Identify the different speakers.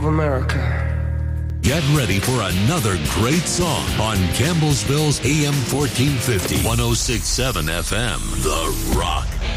Speaker 1: of America.
Speaker 2: Get ready for another great song on Campbellsville's AM 1450, 106.7 FM, The Rock.